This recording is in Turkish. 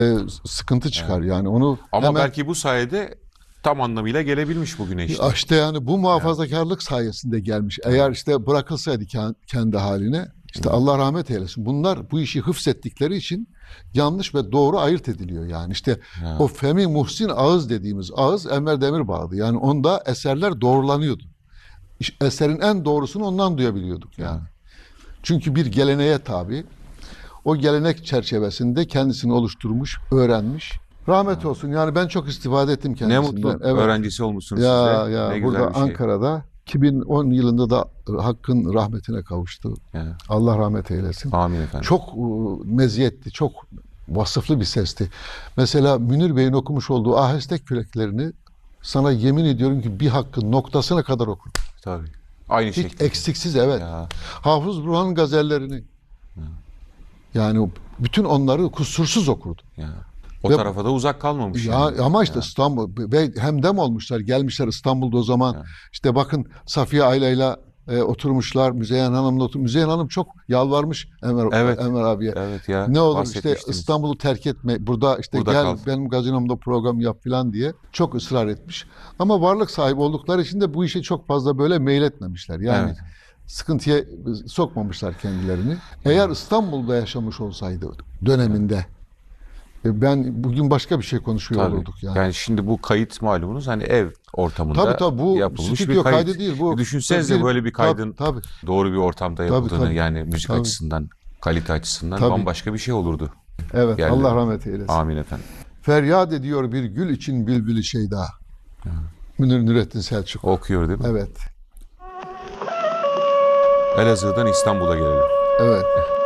sıkıntı çıkar. Evet. Yani onu Ama hemen belki bu sayede tam anlamıyla gelebilmiş bugüne işte. işte yani bu muhafazakarlık sayesinde gelmiş. Eğer işte bırakılsaydı kendi haline, işte Allah rahmet eylesin. Bunlar bu işi hıfzettikleri için yanlış ve doğru ayırt ediliyor yani. İşte o Femi Muhsin Ağız dediğimiz ağız Enver Demirbağ'dı. Yani onda eserler doğrulanıyordu. Eserin en doğrusunu ondan duyabiliyorduk yani. Çünkü bir geleneğe tabi. O gelenek çerçevesinde kendisini oluşturmuş, öğrenmiş. Rahmet olsun. Yani ben çok istifade ettim Ne kendisinden. mutlu Evet. öğrencisi olmuşsunuz siz Ya de. ya Ne burada güzel bir şey. Ankara'da 2010 yılında da Hakk'ın rahmetine kavuştu. Yani. Allah rahmet eylesin. Amin efendim. Çok meziyetli, çok vasıflı bir sesti. Mesela Münir Bey'in okumuş olduğu ahestek küreklerini sana yemin ediyorum ki bir Hakk'ın noktasına kadar okur. Tabii. Aynı Hiç şekilde. eksiksiz, evet. Ya. Hafız Burhan'ın gazellerini. Yani bütün onları kusursuz okurdu. Ya. O Ve- tarafa da uzak kalmamış. Ya yani. ama işte Ya. İstanbul ve hemdem olmuşlar, gelmişler İstanbul'da o zaman. Ya. İşte bakın Safiye Ayla'yla oturmuşlar. Müzeyyen Hanım'la Müzeyyen Hanım çok yalvarmış Evet. Enver abiye. Evet ya. Ne olur işte bahsetmiştiniz. İstanbul'u terk etme. Burada işte Burada gel kal. benim gazinomda program yap falan diye çok ısrar etmiş. Ama varlık sahibi oldukları için de bu işe çok fazla böyle meyletmemişler. Yani Evet. sıkıntıya sokmamışlar kendilerini. Eğer İstanbul'da yaşamış olsaydı döneminde ben bugün başka bir şey konuşuyor Tabii. olurduk yani. Yani şimdi bu kayıt malumunuz hani ev ortamında Tabii bu yapılmış stüdyo bir kayıt. kaydı değil. Bu Düşünsenize böyle bir kaydın tabii. doğru bir ortamda Tabii, yapıldığını, tabii. yani müzik Tabii. açısından, kalite açısından Tabii. bambaşka bir şey olurdu. Evet, Geldi. Allah rahmet eylesin. Amin efendim. Feryat ediyor bir gül için bülbülü şeyda. Münir Nurettin Selçuk. Okuyor değil mi? Evet. Elazığ'dan İstanbul'a gelelim. Evet.